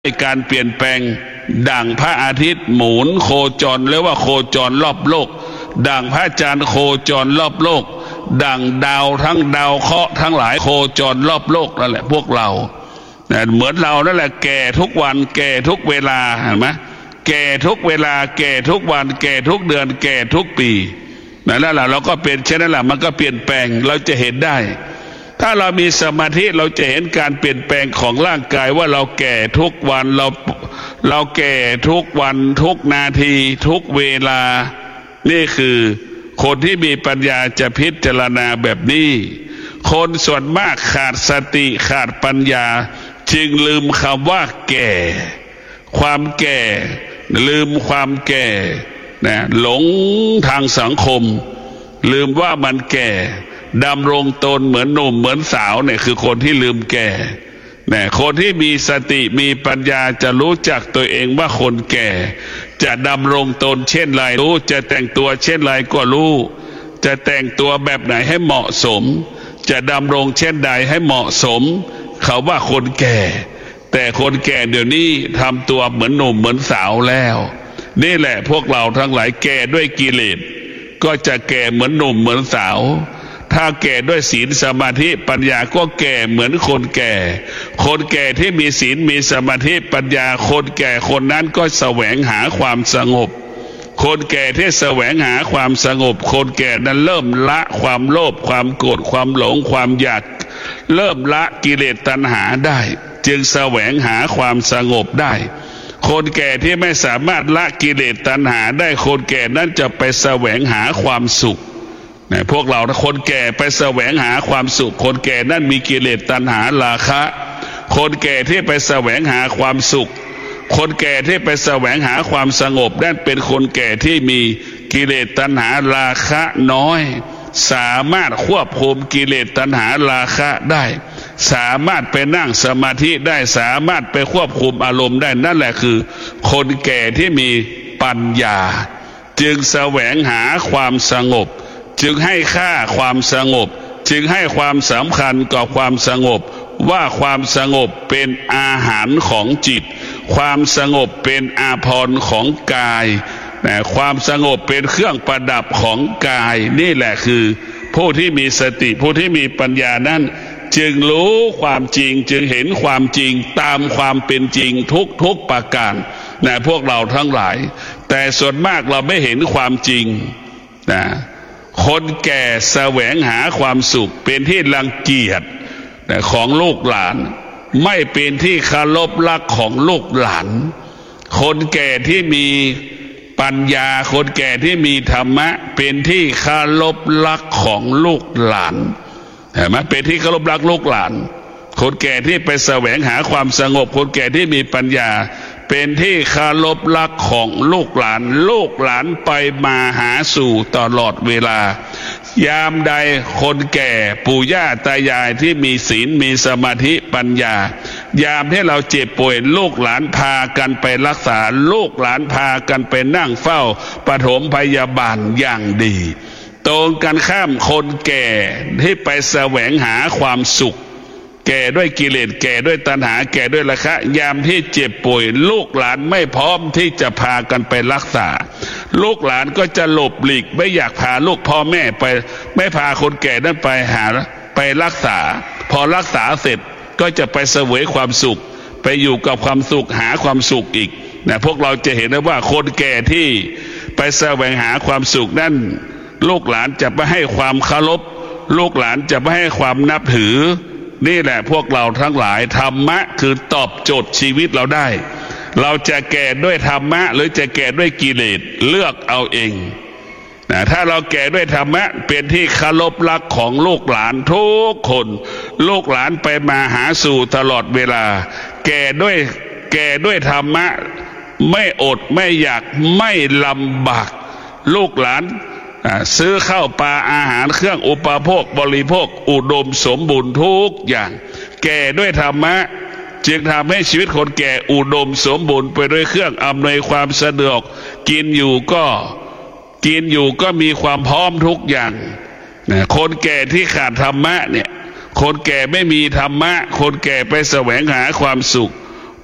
การเปลี่ยนแปลงดั่งพระอาทิตย์หมุนโคจรหรือว่าโคจรรอบโลกดั่งพระจันทร์โคจรรอบโลกดั่งดาวทั้งดาวเคราะห์ทั้งหลายโคจรรอบโลกนั่นแหละพวกเราเหมือนเรานั่นแหละแก่ทุกวันแก่ทุกเวลาเห็นไหมแก่ทุกเวลาแก่ทุกวันแก่ทุกเดือนแก่ทุกปีนั่นแหละเราก็เป็นเช่นนั้นแหละมันก็เปลี่ยนแปลงเราจะเห็นได้ถ้าเรามีสมาธิเราจะเห็นการเปลี่ยนแปลงของร่างกายว่าเราแก่ทุกวันเราแก่ทุกวันทุกนาทีทุกเวลานี่คือคนที่มีปัญญาจะพิจารณาแบบนี้คนส่วนมากขาดสติขาดปัญญาจึงลืมคำว่าแก่ความแก่ลืมความแก่นะหลงทางสังคมลืมว่ามันแก่ดำรงตนเหมือนหนุ่มเหมือนสาวเนี่ยคือคนที่ลืมแก่เนี่ยคนที่มีสติมีปัญญาจะรู้จักตัวเองว่าคนแก่จะดำรงตนเช่นไรรู้จะแต่งตัวเช่นไรก็รู้จะแต่งตัวแบบไหนให้เหมาะสมจะดำรงเช่นใดให้เหมาะสมเขาว่าคนแก่แต่คนแก่เดี๋ยวนี้ทำตัวเหมือนหนุ่มเหมือนสาวแล้วนี่แหละพวกเราทั้งหลายแก่ด้วยกิเลสก็จะแก่เหมือนหนุ่มเหมือนสาวถ้าแก่ด้วยศีลสมาธิปัญญาก็แก่เหมือนคนแก่คนแก่ที่มีศีลมีสมาธิปัญญาคนแก่คนนั้นก็แสวงหาความสงบคนแก่ที่แสวงหาความสงบคนแก่นั้นเริ่มละความโลภความโกรธความหลงความอยากเริ่มละกิเลสตัณหาได้จึงแสวงหาความสงบได้คนแก่ที่ไม่สามารถละกิเลสตัณหาได้คนแก่นั้นจะไปแสวงหาความสุขพวกเราถ้าคนแก่ไปแสวงหาความสุขคนแก่นั้นมีกิเลสตัณหาราคะคนแก่ที่ไปแสวงหาความสุขคนแก่ที่ไปแสวงหาความสงบนั่นเป็นคนแก่ที่มีกิเลสตัณหาราคะน้อยสามารถควบคุมกิเลสตัณหาราคะได้สามารถไปนั่งสมาธิได้สามารถไปควบคุมอารมณ์ได้นั่นแหละคือคนแก่ที่มีปัญญาจึงแสวงหาความสงบจึงให้ค่าความสงบจึงให้ความสำคัญกับความสงบว่าความสงบเป็นอาหารของจิตความสงบเป็นอาภรณ์ของกายความสงบเป็นเครื่องประดับของกายนี่แหละคือผู้ที่มีสติผู้ที่มีปัญญานั้นจึงรู้ความจริงจึงเห็นความจริงตามความเป็นจริงทุกประการพวกเราทั้งหลายแต่ส่วนมากเราไม่เห็นความจริงคนแก่แสวงหาความสุขเป็นที่รังเกียจของลูกหลานไม่เป็นที่เคารพรักของลูกหลานคนแก่ที่มีปัญญาคนแก่ที่มีธรรมะเป็นที่เคารพรักของลูกหลานเห็นไหมเป็นที่เคารพรักลูกหลานคนแก่ที่ไปแสวงหาความสงบคนแก่ที่มีปัญญาเป็นที่เคารพรักของลูกหลานลูกหลานไปมาหาสู่ตลอดเวลายามใดคนแก่ปู่ย่าตายายที่มีศีลมีสมาธิปัญญายามที่เราเจ็บป่วยลูกหลานพากันไปรักษาลูกหลานพากันไปนั่งเฝ้าปฐมพยาบาลอย่างดีตรงกันข้ามคนแก่ที่ไปแสวงหาความสุขแก่ด้วยกิเลสแก่ด้วยตัณหาแก่ด้วยราคะยามที่เจ็บป่วยลูกหลานไม่พร้อมที่จะพากันไปรักษาลูกหลานก็จะหลบหลีกไม่อยากพาลูกพ่อแม่ไปไม่พาคนแก่นั้นไปรักษาพอรักษาเสร็จก็จะไปเสวยความสุขไปอยู่กับความสุขหาความสุขอีกพวกเราจะเห็นได้ว่าคนแก่ที่ไปแสวงหาความสุขนั้นลูกหลานจะไม่ให้ความเคารพลูกหลานจะไม่ให้ความนับถือนี่แหละพวกเราทั้งหลายธรรมะคือตอบโจทย์ชีวิตเราได้เราจะแก่ด้วยธรรมะหรือจะแก่ด้วยกิเลสเลือกเอาเองถ้าเราแก่ด้วยธรรมะเป็นที่เคารพรักของลูกหลานทุกคนลูกหลานไปมาหาสู่ตลอดเวลาแก่ด้วยธรรมะไม่อดไม่อยากไม่ลำบากลูกหลานซื้อข้าวปลาอาหารเครื่องอุปโภคบริโภคอุดมสมบูรณ์ทุกอย่างแก่ด้วยธรรมะจึงทำให้ชีวิตคนแก่อุดมสมบูรณ์ไปด้วยเครื่องอำนวยความสะดวกกินอยู่ก็มีความพร้อมทุกอย่างคนแก่ที่ขาดธรรมะเนี่ยคนแก่ไม่มีธรรมะคนแก่ไปแสวงหาความสุข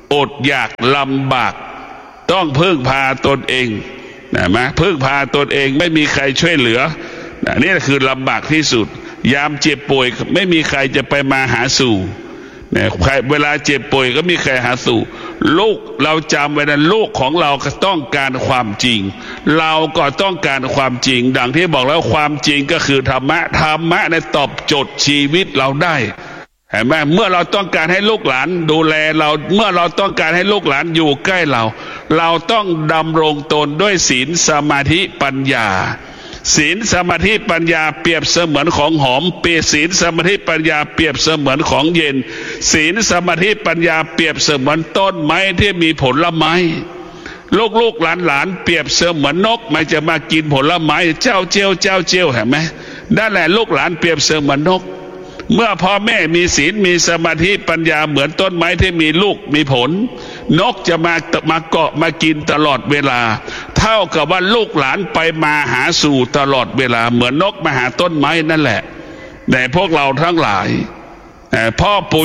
อดอยากลำบากต้องพึ่งพาตนเองนะมาพึ่งพาตนเองไม่มีใครช่วยเหลือนี่คือลำบากที่สุดยามเจ็บป่วยไม่มีใครจะไปมาหาสู่เนี่ยเวลาเจ็บป่วยก็มีใครหาสู่ลูกเราจำไว้นะลูกของเราก็ต้องการความจริงเราก็ต้องการความจริงดังที่บอกแล้วความจริงก็คือธรรมะธรรมะในตอบโจทย์ชีวิตเราได้เห็นไหมเมื่อเราต้องการให้ลูกหลานดูแลเราเมื่อเราต้องการให้ลูกหลานอยู่ใกล้เราต้องดำรงตนด้วยศีลสมาธิปัญญาศีลสมาธิปัญญาเปรียบเสมือนของหอมเปรียบศีลสมาธิปัญญาเปรียบเสมือนของเย็นศีลสมาธิปัญญาเปรียบเสมือนต้นไม้ที่มีผลไม้ลูกหลานเปรียบเสมือนนกมันจะมากินผลไม้เจ้าเจียวเห็นไหมนั่นแหละลูกหลานเปรียบเสมือนนกเมื่อพ่อแม่มีศีลมีสมาธิปัญญาเหมือนต้นไม้ที่มีลูกมีผลนกจะมาเกาะมากินตลอดเวลาเท่ากับว่าลูกหลานไปมาหาสู่ตลอดเวลาเหมือนนกมาหาต้นไม้นั่นแหละแต่พวกเราทั้งหลายพ่อปู่